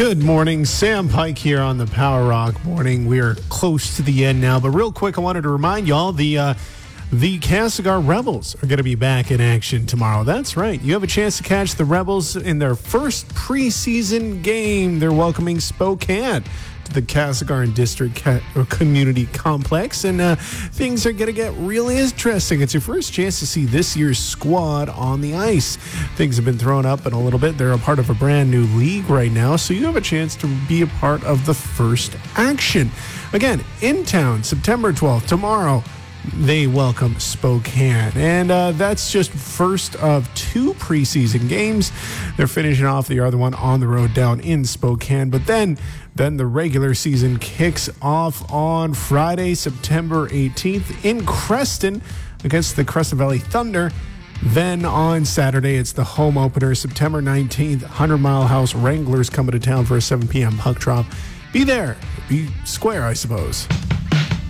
Good morning. Sam Pike here on the Power Rock Morning. We are close to the end now, but real quick, I wanted to remind y'all the Castlegar Rebels are going to be back in action tomorrow. That's right. You have a chance to catch the Rebels in their first preseason game. They're welcoming Spokane to the Castlegar and District Community Complex, and things are going to get really interesting. It's your first chance to see this year's squad on the ice. Things have been thrown up in a little bit. They're a part of a brand new league right now, so you have a chance to be a part of the first action. Again, in town, September 12th, tomorrow, they welcome Spokane. And that's just first of two preseason games. They're finishing off the other one on the road down in Spokane. But then the regular season kicks off on Friday, September 18th in Creston against the Crescent Valley Thunder. Then on Saturday, it's the home opener, September 19th, 100 Mile House Wranglers coming to town for a 7 p.m. puck drop. Be there. Be square, I suppose.